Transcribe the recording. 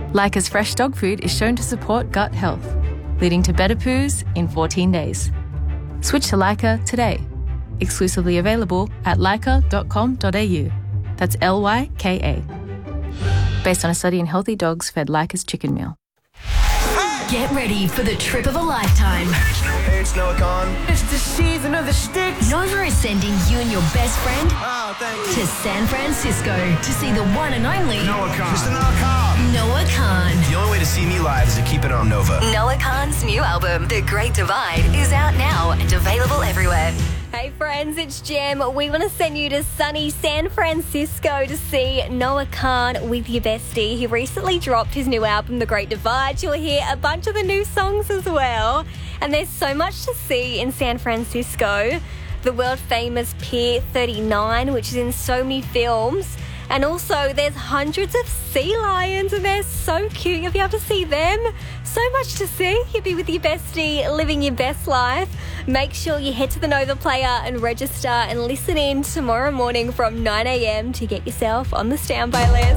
Leica's fresh dog food is shown to support gut health, leading to better poos in 14 days. Switch to Leica today. Exclusively available at leica.com.au. That's Lyka. Based on a study in healthy dogs fed Leica's chicken meal. Get ready for the trip of a lifetime. It's Noah Khan. It's the season of the sticks. Nova is sending you and your best friend Thank to San Francisco to see the one and only Noah Khan. Mr. Noah Khan. Noah Khan. The only way to see me live is to keep it on Nova. Noah Khan's new album, The Great Divide, is out now and available everywhere. Hey friends, it's Jem. We want to send you to sunny San Francisco to see Noah Khan with your bestie. He recently dropped his new album, The Great Divide. You'll hear a bunch of the new songs as well. And there's so much to see in San Francisco. The world famous Pier 39, which is in so many films. And also there's hundreds of sea lions and they're so cute. You'll be able to see them. So much to see. You'll be with your bestie, living your best life. Make sure you head to the Nova Player and register and listen in tomorrow morning from 9 a.m. to get yourself on the standby list.